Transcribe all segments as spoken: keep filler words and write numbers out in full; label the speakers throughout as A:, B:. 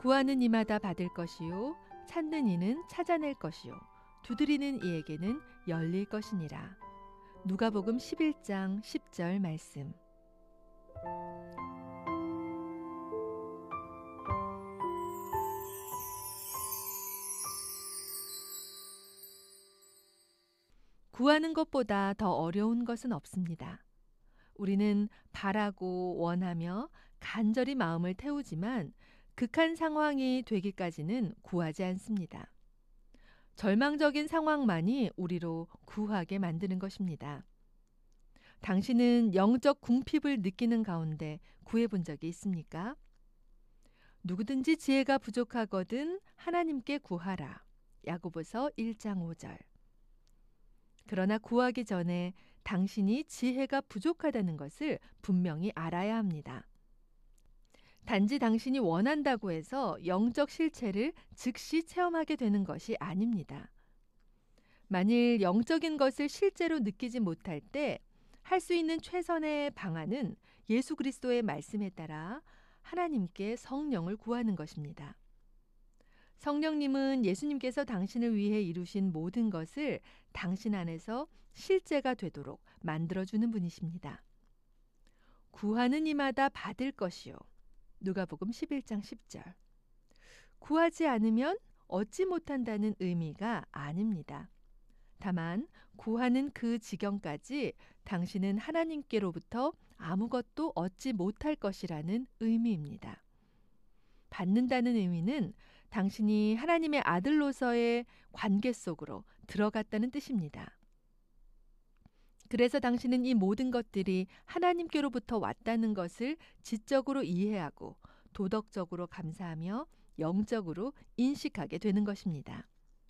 A: 구하는 이마다 받을 것이요 찾는 이는 찾아낼 것이요 두드리는 이에게는 열릴 것이니라. 누가복음 십일 장 십 절 말씀. 구하는 것보다 더 어려운 것은 없습니다. 우리는 바라고 원하며 간절히 마음을 태우지만 극한 상황이 되기까지는 구하지 않습니다. 절망적인 상황만이 우리로 구하게 만드는 것입니다. 당신은 영적 궁핍을 느끼는 가운데 구해본 적이 있습니까? 누구든지 지혜가 부족하거든 하나님께 구하라. 야고보서 일 장 오 절. 그러나 구하기 전에 당신이 지혜가 부족하다는 것을 분명히 알아야 합니다. 단지 당신이 원한다고 해서 영적 실체를 즉시 체험하게 되는 것이 아닙니다. 만일 영적인 것을 실제로 느끼지 못할 때 할 수 있는 최선의 방안은 예수 그리스도의 말씀에 따라 하나님께 성령을 구하는 것입니다. 성령님은 예수님께서 당신을 위해 이루신 모든 것을 당신 안에서 실제가 되도록 만들어주는 분이십니다. 구하는 이마다 받을 것이요. 누가복음 십일 장 십 절. 구하지 않으면 얻지 못한다는 의미가 아닙니다. 다만 구하는 그 지경까지 당신은 하나님께로부터 아무것도 얻지 못할 것이라는 의미입니다. 받는다는 의미는 당신이 하나님의 아들로서의 관계 속으로 들어갔다는 뜻입니다. 그래서 당신은 이 모든 것들이 하나님께로부터 왔다는 것을 지적으로 이해하고 도덕적으로 감사하며 영적으로 인식하게 되는 것입니다.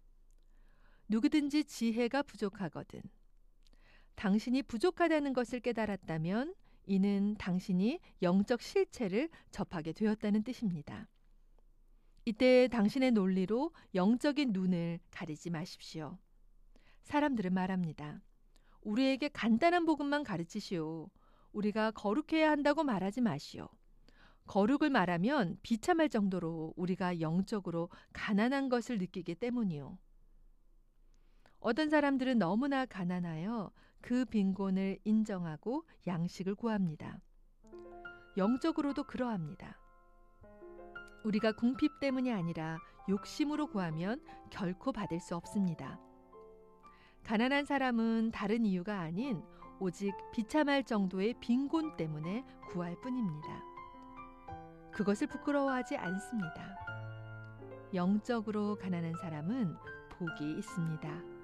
A: 누구든지 지혜가 부족하거든. 당신이 부족하다는 것을 깨달았다면 이는 당신이 영적 실체를 접하게 되었다는 뜻입니다. 이때 당신의 논리로 영적인 눈을 가리지 마십시오. 사람들은 말합니다. 우리에게 간단한 복음만 가르치시오. 우리가 거룩해야 한다고 말하지 마시오. 거룩을 말하면 비참할 정도로 우리가 영적으로 가난한 것을 느끼기 때문이요. 어떤 사람들은 너무나 가난하여 그 빈곤을 인정하고 양식을 구합니다. 영적으로도 그러합니다. 우리가 궁핍 때문이 아니라 욕심으로 구하면 결코 받을 수 없습니다. 가난한 사람은 다른 이유가 아닌 오직 비참할 정도의 빈곤 때문에 구할 뿐입니다. 그것을 부끄러워하지 않습니다. 영적으로 가난한 사람은 복이 있습니다.